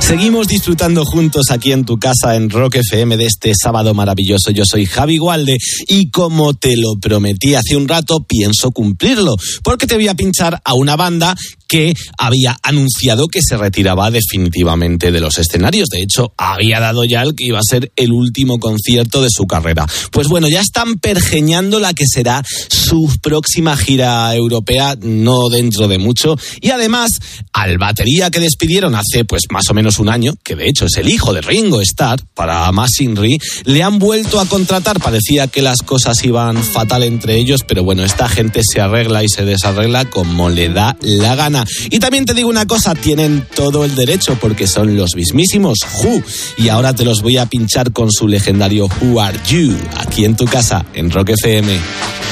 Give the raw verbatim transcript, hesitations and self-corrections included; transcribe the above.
Seguimos disfrutando juntos aquí en tu casa en Rock F M de este sábado maravilloso. Yo soy Javi Gualde y como te lo prometí hace un rato, pienso cumplirlo, porque te voy a pinchar a una banda que había anunciado que se retiraba definitivamente de los escenarios. De hecho, había dado ya el que iba a ser el último concierto de su carrera. Pues bueno, ya están pergeñando la que será su próxima gira europea, no dentro de mucho. Y además, al batería que despidieron hace pues más o menos un año, que de hecho es el hijo de Ringo Starr, para Machinery, le han vuelto a contratar. Parecía que las cosas iban fatal entre ellos, pero bueno, esta gente se arregla y se desarregla como le da la gana. Y también te digo una cosa, tienen todo el derecho porque son los mismísimos Who. Y ahora te los voy a pinchar con su legendario Who Are You, aquí en tu casa, en Rock F M.